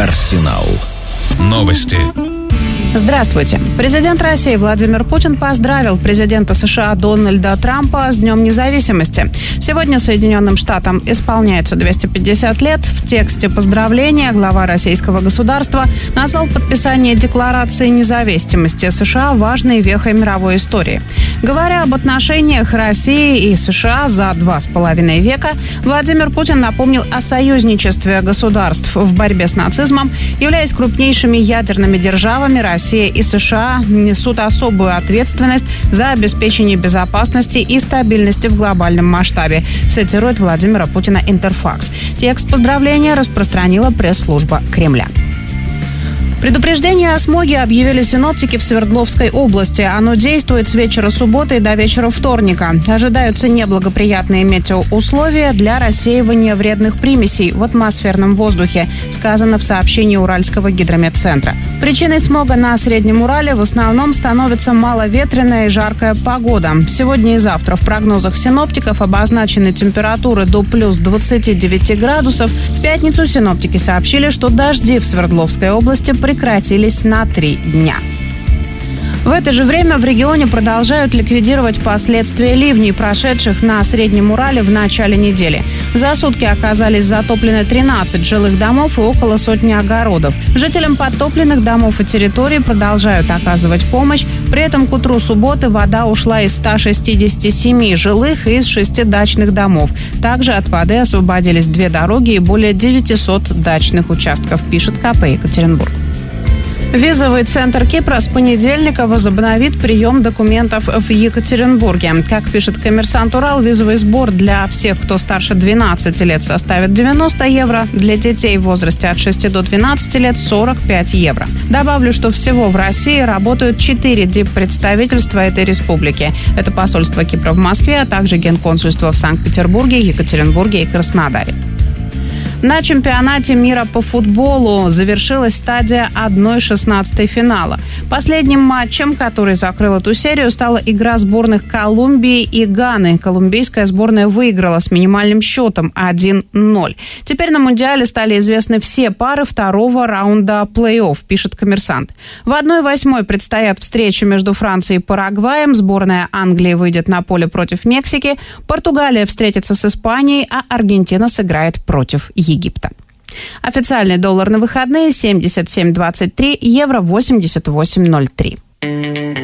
Арсенал. Новости. Здравствуйте. Президент России Владимир Путин поздравил президента США Дональда Трампа с Днем независимости. Сегодня Соединенным Штатам исполняется 250 лет. В тексте поздравления глава российского государства назвал подписание Декларации независимости США важной вехой мировой истории. Говоря об отношениях России и США за 2,5 века, Владимир Путин напомнил о союзничестве государств в борьбе с нацизмом. Являясь крупнейшими ядерными державами, Россия и США несут особую ответственность за обеспечение безопасности и стабильности в глобальном масштабе, цитирует Владимира Путина Интерфакс. Текст поздравления распространила пресс-служба Кремля. Предупреждение о смоге объявили синоптики в Свердловской области. Оно действует с вечера субботы до вечера вторника. Ожидаются неблагоприятные метеоусловия для рассеивания вредных примесей в атмосферном воздухе, сказано в сообщении Уральского гидрометцентра. Причиной смога на Среднем Урале в основном становится маловетренная и жаркая погода. Сегодня и завтра в прогнозах синоптиков обозначены температуры до плюс 29 градусов. В пятницу синоптики сообщили, что дожди в Свердловской области прекратились на 3 дня. В это же время в регионе продолжают ликвидировать последствия ливней, прошедших на Среднем Урале в начале недели. За сутки оказались затоплены 13 жилых домов и около сотни огородов. Жителям подтопленных домов и территорий продолжают оказывать помощь. При этом к утру субботы вода ушла из 167 жилых и из 6 дачных домов. Также от воды освободились 2 дороги и более 900 дачных участков, пишет КП «Екатеринбург». Визовый центр Кипра с понедельника возобновит прием документов в Екатеринбурге. Как пишет «Коммерсант Урал», визовый сбор для всех, кто старше 12 лет, составит 90 евро, для детей в возрасте от 6 до 12 лет – 45 евро. Добавлю, что всего в России работают 4 диппредставительства этой республики. Это посольство Кипра в Москве, а также генконсульство в Санкт-Петербурге, Екатеринбурге и Краснодаре. На чемпионате мира по футболу завершилась стадия 1/16 финала. Последним матчем, который закрыл эту серию, стала игра сборных Колумбии и Ганы. Колумбийская сборная выиграла с минимальным счетом 1-0. Теперь на Мундиале стали известны все пары второго раунда плей-офф, пишет «Коммерсант». В 1/8 предстоят встречи между Францией и Парагваем. Сборная Англии выйдет на поле против Мексики. Португалия встретится с Испанией, а Аргентина сыграет против Египта. Официальный доллар на выходные 77.23, евро 88.03.